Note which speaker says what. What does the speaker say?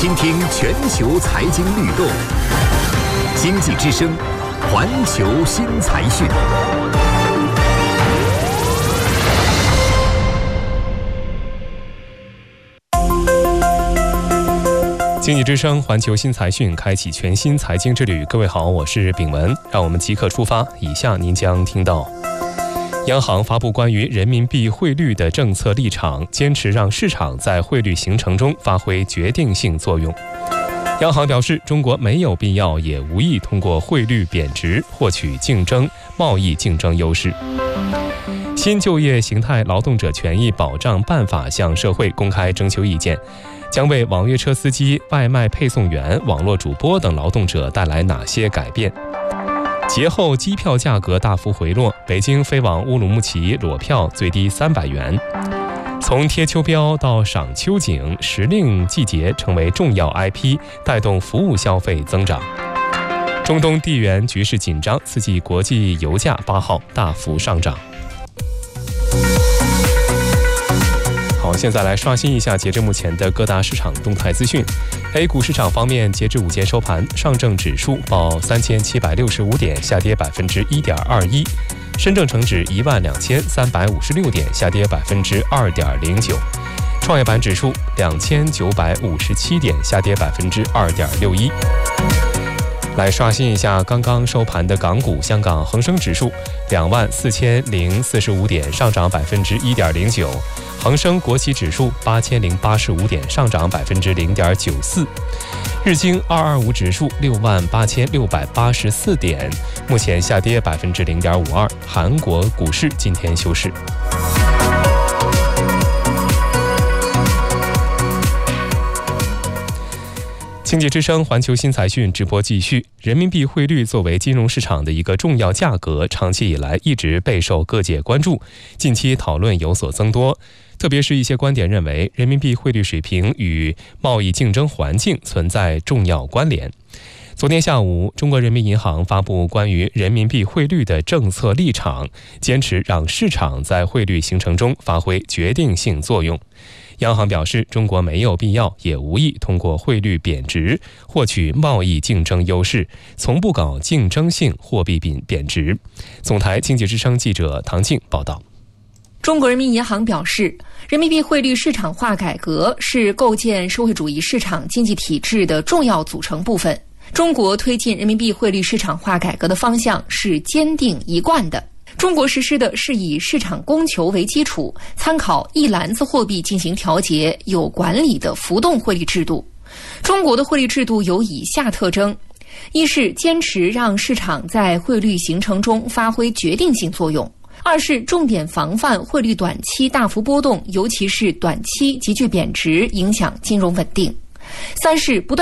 Speaker 1: 倾听全球财经律动，经济之声，环球新财讯。经济之声环球新财讯开启全新财经之旅。各位好，我是炳文，让我们即刻出发。以下您将听到：央行发布关于人民币汇率的政策立场，坚持让市场在汇率形成中发挥决定性作用。央行表示，中国没有必要也无意通过汇率贬值获取贸易竞争优势。新就业形态劳动者权益保障办法向社会公开征求意见，将为网约车司机、外卖配送员、网络主播等劳动者带来哪些改变？节后机票价格大幅回落，北京飞往乌鲁木齐裸票最低300元。从贴秋膘到赏秋景，时令季节成为重要 IP， 带动服务消费增长。中东地缘局势紧张，刺激国际油价8号大幅上涨。好，现在来刷新一下截至目前的各大市场动态资讯。A 股市场方面，截至午间收盘，上证指数报3765点，下跌1.21%；深证成指12356点，下跌2.09%；创业板指数2957点，下跌2.61%。来刷新一下刚刚收盘的港股，香港恒生指数24045点，上涨1.09%；恒生国企指数8085点，上涨0.94%；日经225指数68684点，目前下跌0.52%。韩国股市今天休市。经济之声环球新财讯直播继续。人民币汇率作为金融市场的一个重要价格，长期以来一直备受各界关注，近期讨论有所增多。特别是一些观点认为，人民币汇率水平与贸易竞争环境存在重要关联。昨天下午，中国人民银行发布关于人民币汇率的政策立场，坚持让市场在汇率形成中发挥决定性作用。央行表示，中国没有必要也无意通过汇率贬值获取贸易竞争优势，从不搞竞争性货币贬值。总台经济之声记者唐静报道。
Speaker 2: 中国人民银行表示，人民币汇率市场化改革是构建社会主义市场经济体制的重要组成部分。中国推进人民币汇率市场化改革的方向是坚定一贯的。中国实施的是以市场供求为基础，参考一篮子货币进行调节、有管理的浮动汇率制度。中国的汇率制度有以下特征：一是坚持让市场在汇率形成中发挥决定性作用；二是重点防范汇率短期大幅波动，尤其是短期急剧贬值影响金融稳定；三是不断